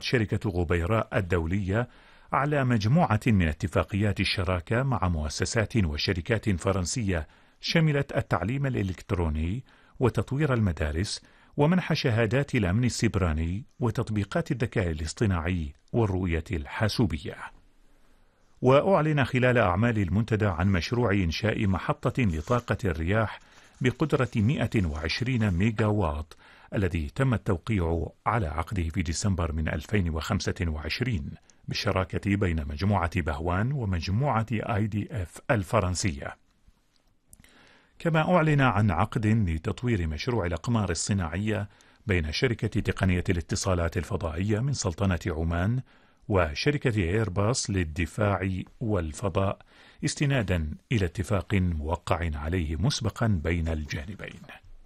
شركة غبيراء الدولية على مجموعة من اتفاقيات الشراكة مع مؤسسات وشركات فرنسية شملت التعليم الإلكتروني وتطوير المدارس ومنح شهادات الأمن السيبراني وتطبيقات الذكاء الاصطناعي والرؤية الحاسوبية. وأعلن خلال أعمال المنتدى عن مشروع إنشاء محطة لطاقة الرياح بقدرة 120 ميجا واط الذي تم التوقيع على عقده في ديسمبر من 2025 بالشراكة بين مجموعة بهوان ومجموعة IDF الفرنسية. كما أعلن عن عقد لتطوير مشروع الأقمار الصناعية بين شركة تقنية الاتصالات الفضائية من سلطنة عمان وشركة إيرباص للدفاع والفضاء استنادا إلى اتفاق موقع عليه مسبقا بين الجانبين.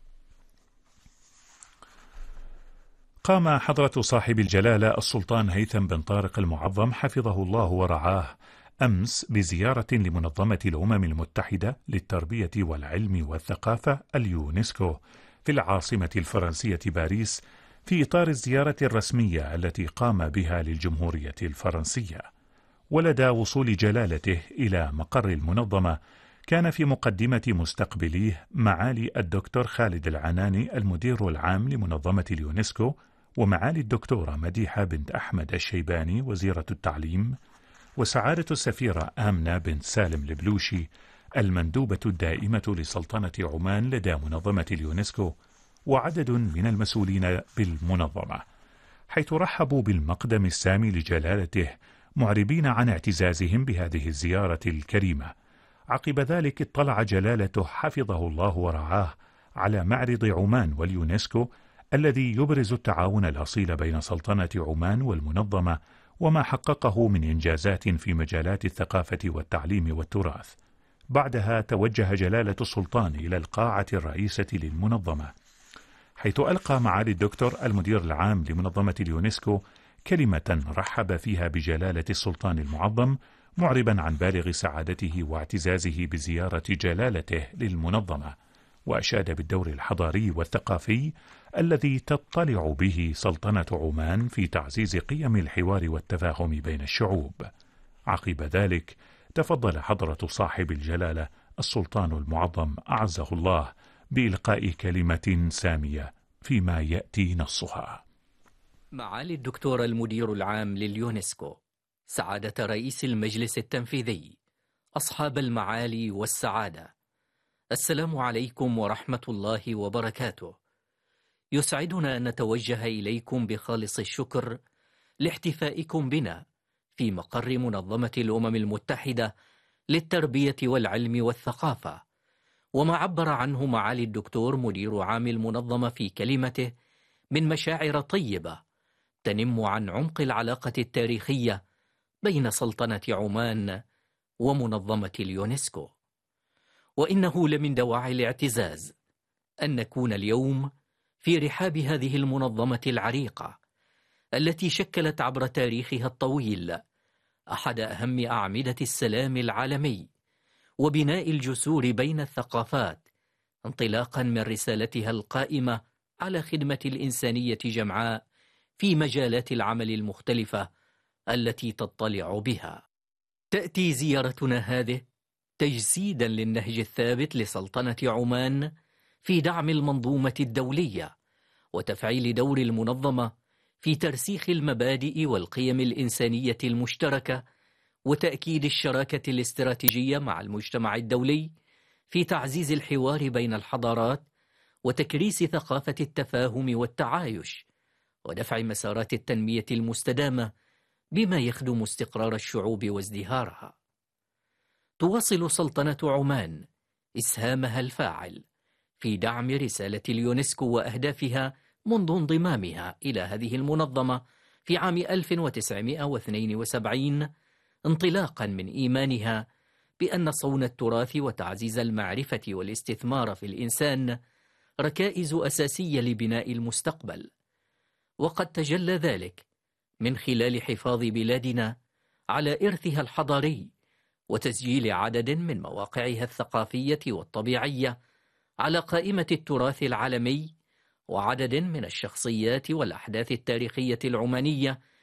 قام حضرة صاحب الجلالة السلطان هيثم بن طارق المعظم حفظه الله ورعاه أمس بزيارة لمنظمة الأمم المتحدة للتربية والعلم والثقافة اليونسكو في العاصمة الفرنسية باريس في إطار الزيارة الرسمية التي قام بها للجمهورية الفرنسية. ولدى وصول جلالته إلى مقر المنظمة كان في مقدمة مستقبليه معالي الدكتور خالد العناني المدير العام لمنظمة اليونسكو ومعالي الدكتورة مديحة بنت أحمد الشيباني وزيرة التعليم وسعادة السفيرة آمنة بنت سالم البلوشي المندوبة الدائمة لسلطنة عمان لدى منظمة اليونسكو وعدد من المسؤولين بالمنظمة، حيث رحبوا بالمقدم السامي لجلالته معربين عن اعتزازهم بهذه الزيارة الكريمة. عقب ذلك اطلع جلالته حفظه الله ورعاه على معرض عمان واليونسكو الذي يبرز التعاون الأصيل بين سلطنة عمان والمنظمة وما حققه من إنجازات في مجالات الثقافة والتعليم والتراث. بعدها توجه جلالة السلطان إلى القاعة الرئيسة للمنظمة، حيث ألقى معالي الدكتور المدير العام لمنظمة اليونسكو كلمة رحب فيها بجلالة السلطان المعظم، معربا عن بالغ سعادته واعتزازه بزيارة جلالته للمنظمة، وأشاد بالدور الحضاري والثقافي الذي تطلع به سلطنة عمان في تعزيز قيم الحوار والتفاهم بين الشعوب. عقب ذلك تفضل حضرة صاحب الجلالة السلطان المعظم أعزه الله بإلقاء كلمة سامية فيما يأتي نصها. معالي الدكتور المدير العام لليونسكو، سعادة رئيس المجلس التنفيذي، أصحاب المعالي والسعادة، السلام عليكم ورحمة الله وبركاته. يسعدنا أن نتوجه إليكم بخالص الشكر لاحتفائكم بنا في مقر منظمة الأمم المتحدة للتربية والعلم والثقافة، وما عبر عنه معالي الدكتور مدير عام المنظمة في كلمته من مشاعر طيبة تنم عن عمق العلاقة التاريخية بين سلطنة عمان ومنظمة اليونسكو. وإنه لمن دواعي الاعتزاز أن نكون اليوم في رحاب هذه المنظمة العريقة التي شكلت عبر تاريخها الطويل أحد أهم أعمدة السلام العالمي وبناء الجسور بين الثقافات، انطلاقا من رسالتها القائمة على خدمة الإنسانية جمعاء في مجالات العمل المختلفة التي تطلع بها. تأتي زيارتنا هذه تجسيدا للنهج الثابت لسلطنة عمان في دعم المنظومة الدولية وتفعيل دور المنظمة في ترسيخ المبادئ والقيم الإنسانية المشتركة وتأكيد الشراكة الاستراتيجية مع المجتمع الدولي في تعزيز الحوار بين الحضارات وتكريس ثقافة التفاهم والتعايش ودفع مسارات التنمية المستدامة بما يخدم استقرار الشعوب وازدهارها. تواصل سلطنة عمان إسهامها الفاعل في دعم رسالة اليونسكو وأهدافها منذ انضمامها إلى هذه المنظمة في عام 1972، انطلاقا من إيمانها بأن صون التراث وتعزيز المعرفة والاستثمار في الإنسان ركائز أساسية لبناء المستقبل. وقد تجلى ذلك من خلال حفاظ بلادنا على إرثها الحضاري وتسجيل عدد من مواقعها الثقافية والطبيعية على قائمة التراث العالمي، وعدد من الشخصيات والأحداث التاريخية العمانية